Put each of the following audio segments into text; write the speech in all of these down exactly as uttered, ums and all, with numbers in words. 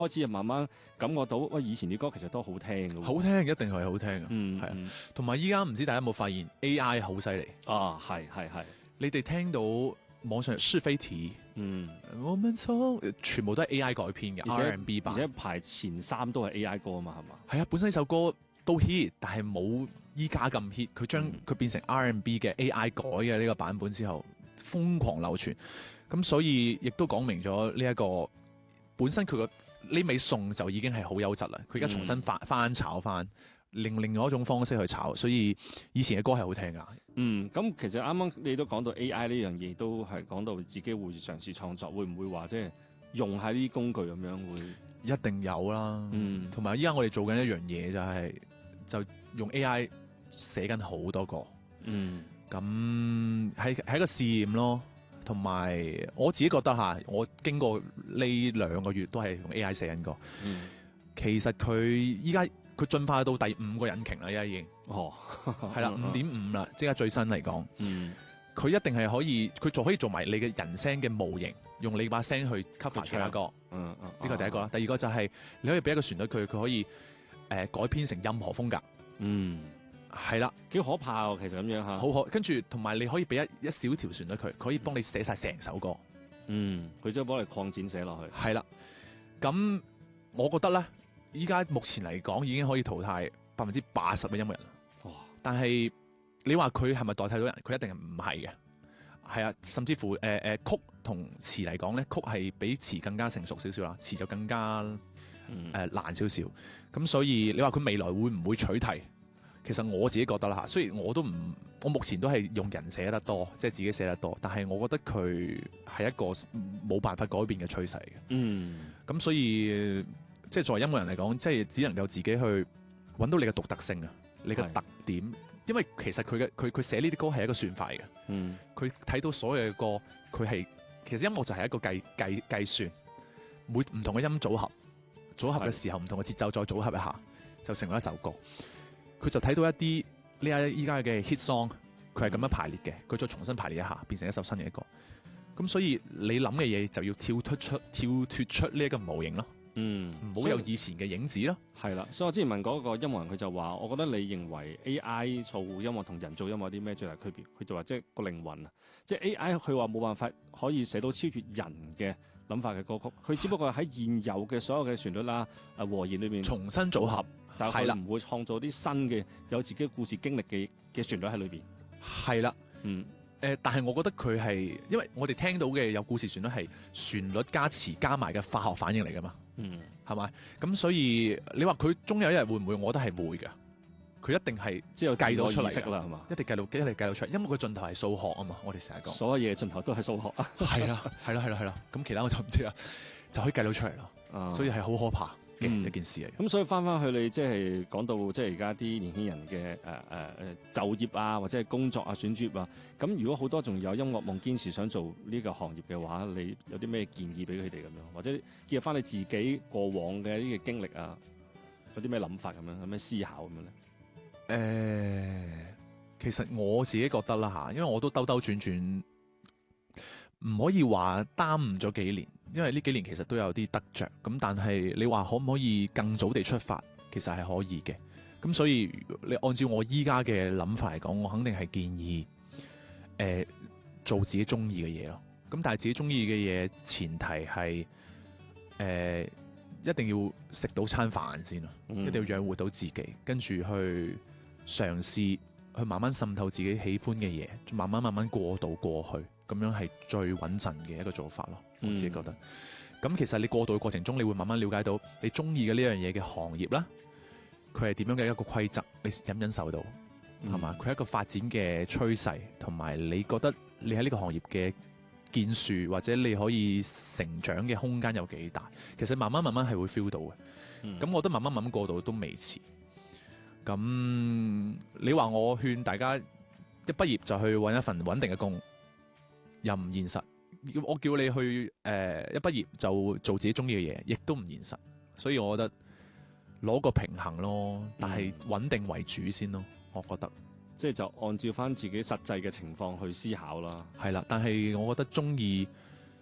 開始慢慢感覺到，喂，以前啲歌其實都好聽嘅喎。 好聽，一定係好聽嘅。 嗯， 係啊嗯。 同埋依家唔知大家有冇發現 A I 好犀利。 啊，係係係。 你哋聽到網上是非題， 嗯， 我們從全部都係 A I 改編嘅 R and B 版， 而且排前三都係 A I 歌啊嘛，係嘛？ 係啊，本身呢首歌都 hit，但係冇依家咁 hit。佢將佢變成 R and B 嘅 A I 改嘅呢個版本之後，瘋狂流傳。咁所以亦都講明咗呢一個本身佢個呢味餸就已經係好優質啦。佢而家重新翻、嗯、翻炒翻，另另外一種方式去炒，所以以前嘅歌係好聽噶。 嗯，咁其實啱啱你都講到 A I 呢樣嘢，都係講到自己會嘗試創作，會唔會話即係用下呢啲工具咁樣會？ 一定有啦。 嗯， 同埋依家我哋做緊一樣嘢就係、是、就用 A I 寫緊好多歌。 嗯， 咁係係一個試驗咯。同埋我自己覺得嚇，我經過呢兩個月都係用 A I 寫緊歌。 嗯，其實佢依家佢進化到第五個引擎啦，而家已經。 哦， 係啦，五點五啦，即係最新嚟講。 嗯， 佢一定係可以，佢仲可以做埋你嘅人聲嘅模型，用你把聲去 cover 其他歌。 嗯嗯， 呢個第一個啦。第二個就係你可以俾一個旋律佢，佢可以誒、呃、改編成任何風格。 嗯。 係啦， 幾可怕喎！其實咁樣嚇， 好可跟住同埋你可以俾一一小條旋律佢，可以幫你寫晒成首歌。 嗯，佢將幫你擴展寫落去。 係啦，咁我覺得咧，依家目前嚟講已經可以淘汰百分之八十嘅音樂人。 哇！ 但係你話佢係咪代替到人？佢一定係唔係嘅。係啊，甚至乎誒誒、呃、曲同詞嚟講咧，曲係比詞更加成熟少少啦，詞就更加誒、 嗯呃、難少少。咁所以你話佢未來會唔會取替？其實我自己覺得啦嚇，雖然我都唔，我目前都係用人寫得多，即係自己寫得多，但係我覺得佢係一個冇辦法改變嘅趨勢嘅。 嗯， 咁所以即係作為音樂人嚟講，即係只能夠自己去揾到你嘅獨特性啊，你嘅特點。因為其實佢嘅佢佢寫呢啲歌係一個算法嘅。 嗯，佢睇到所有嘅歌，佢係其實音樂就係一個計計計算，每唔同嘅音組合組合嘅時候，唔同嘅節奏再組合一下，就成為一首歌。佢就睇到一啲呢家依家嘅 hit song，佢係咁樣排列嘅，佢再重新排列一下，變成一首新嘅歌。咁所以你諗嘅嘢就要跳脱出跳脱出呢一個模型咯。 嗯， 唔好有以前嘅影子咯。 係啦，所以我之前問嗰個音樂人，佢就話：我覺得你認為 A I 做音樂同人做音樂有啲咩最大區別？佢就話即係個靈魂啊，即係 A I 佢話冇辦法可以寫到超越人嘅諗法嘅歌曲，佢只不過喺現有嘅所有嘅旋律啦、啊和弦裏面重新組合。 但係佢唔會創造啲新嘅有自己故事經歷嘅嘅旋律喺裏邊。 係啦， 嗯，誒、 呃，但係我覺得佢係，因為我哋聽到嘅有故事旋律係旋律加詞加埋嘅化學反應嚟噶嘛。 嗯， 係咪？咁所以你話佢終有一日會唔會？我覺得係會嘅。佢一定係即係計到出嚟啦，係嘛？ 一定計到，一定計到出嚟。因為佢盡頭係數學啊嘛。我哋成日講， 所有嘢盡頭都係數學啊。 係啦，係啦，係啦，係啦。咁其他我就唔知啦，就可以計到出嚟咯。 啊、 所以係好可怕嘅一件事嚟。咁、 嗯、所以翻翻去你即係講到即係而家啲年輕人嘅誒誒誒就業啊，或者係工作啊、選專業啊。咁如果好多仲有音樂夢，堅持想做呢個行業嘅話，你有啲咩建議俾佢哋咁樣？或者結合翻你自己過往嘅呢個經歷啊，有啲咩諗法咁樣，有咩思考咁樣咧？ 誒、呃，其實我自己覺得啦嚇，因為我都兜兜轉轉，唔可以話耽誤咗幾年，因為呢幾年其實都有啲得着。咁但係你話可唔可以更早地出發，其實係可以嘅。咁所以你按照我依家嘅諗法嚟講，我肯定係建議誒、呃、做自己中意嘅嘢咯。咁但係自己中意嘅嘢前提係誒、呃、一定要食到餐飯先咯，嗯、一定要養活到自己，跟住去嘗試去慢慢滲透自己喜歡嘅嘢，慢慢慢慢過渡過去，咁樣係最穩陣嘅一個做法咯。我自己覺得。咁、嗯、其實你過渡嘅過程中，你會慢慢了解到你中意嘅呢樣嘢嘅行業啦，佢係點樣嘅一個規則，你忍唔忍受到係嘛？佢係、嗯、一個發展嘅趨勢，同埋你覺得你喺呢個行業嘅建樹或者你可以成長嘅空間有幾大？其實慢慢慢慢係會 feel 到嘅。咁、嗯、我覺得慢慢慢慢過渡都未遲。咁你話我勸大家一畢業就去揾一份穩定嘅工，又唔現實。我叫你去誒、呃、一畢業就做自己中意嘅嘢，亦都唔現實。所以我覺得攞個平衡咯，但係穩定為主先咯。我覺得即係就按照翻自己實際嘅情況去思考啦。 係啦，但係我覺得中意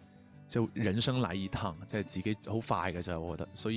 就人生來一趟，即係自己好快嘅啫，我覺得，所以。